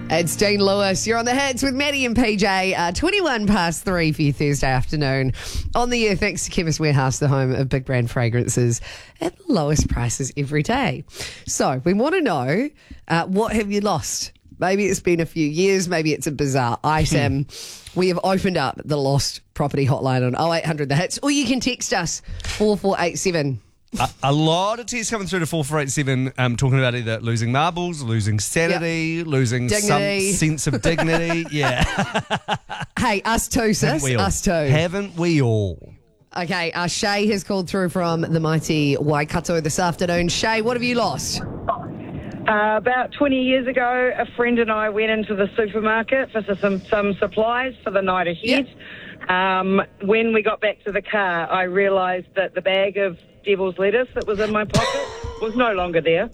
It's Dean Lewis. You're on the hits with Maddie and PJ. 21 past 3 for your Thursday afternoon. On the air, thanks to Chemist Warehouse, the home of big brand fragrances at the lowest prices every day. So we want to know, what have you lost? Maybe it's been a few years. Maybe it's a bizarre item. We have opened up the lost property hotline on 0800 The Hits, or you can text us 4487. A lot of texts coming through to 4487 talking about either losing marbles, losing sanity, losing Dignity. some sense of dignity. Yeah. Hey, us too, sis. Haven't we all? Us too. Haven't we all? Okay, Shay has called through from the mighty Waikato this afternoon. Shay, what have you lost? About 20 years ago, a friend and I went into the supermarket for some supplies for the night ahead. When we got back to the car, I realised that the bag of devil's lettuce that was in my pocket was no longer there.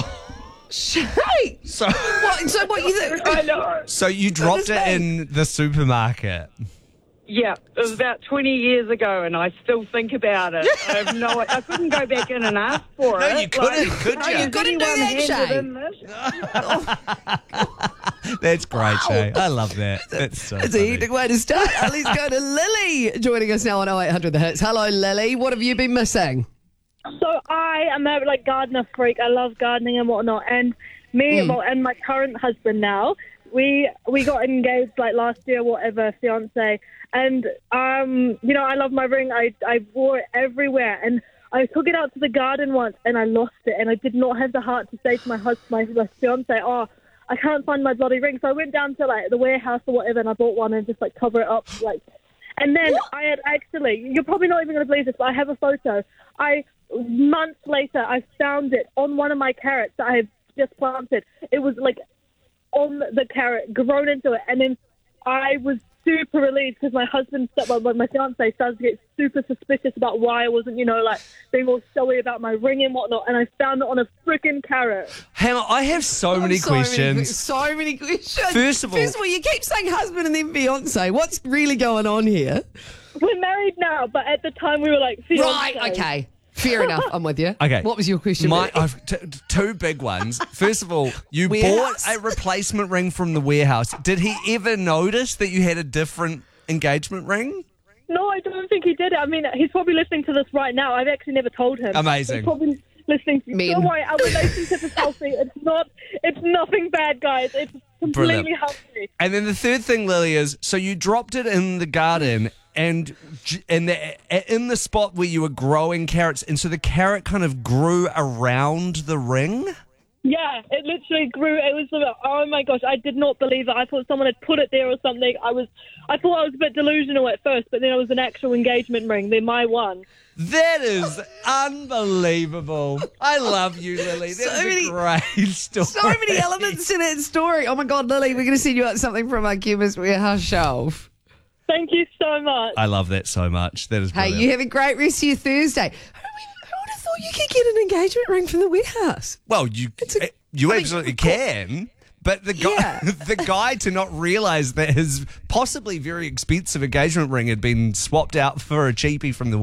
Shay! So what you think? I know. So you dropped it in the supermarket. Yeah, it was about 20 years ago, and I still think about it. I couldn't go back in and ask for it. No, you couldn't, could you? You couldn't do that, Shay. That's great, Shay. I love that. That's so It's a funny. hectic way to start. Let's go to Lily joining us now on 0800 The Hits. Hello, Lily. What have you been missing? So I am a gardener freak. I love gardening and whatnot. And and my current husband now, we got engaged last year, whatever, fiance. And I love my ring. I wore it everywhere, and I took it out to the garden once, and I lost it. And I did not have the heart to say to my fiance, "Oh, I can't find my bloody ring." So I went down to the warehouse or whatever, and I bought one and just cover it up And then I had you're probably not even going to believe this, but I have a photo. Months later, I found it on one of my carrots that I have just planted. It was on the carrot, grown into it, and then I was super relieved because my fiance started to get super suspicious about why I wasn't, being all showy about my ring and whatnot, and I found it on a freaking carrot. Hang on, I have so many questions. So many questions. First of all, you keep saying husband and then fiance. What's really going on here? We're married now, but at the time we were fiancé. Right, okay. Fair enough. I'm with you. Okay. What was your question? I've two big ones. First of all, you bought a replacement ring from the warehouse. Did he ever notice that you had a different engagement ring? No, I don't think he did it. I mean, he's probably listening to this right now. I've actually never told him. Amazing. He's probably listening to you. Don't worry, our relationship is healthy. It's nothing bad, guys. It's completely healthy. And then the third thing, Lily, is so you dropped it in the garden and in the spot where you were growing carrots, and so the carrot kind of grew around the ring? Yeah, it literally grew. It was oh my gosh, I did not believe it. I thought someone had put it there or something. I thought I was a bit delusional at first, but then it was an actual engagement ring. They're my one. That is unbelievable. I love you, Lily. That's a great story. So many elements to that story. Oh my God, Lily, we're going to send you out something from our Chemist Warehouse shelf. Thank you so much. I love that so much. That is brilliant. Hey, you have a great rest of your Thursday. Who would have thought you could get an engagement ring from the warehouse? Well, you absolutely can. But the guy to not realise that his possibly very expensive engagement ring had been swapped out for a cheapie from the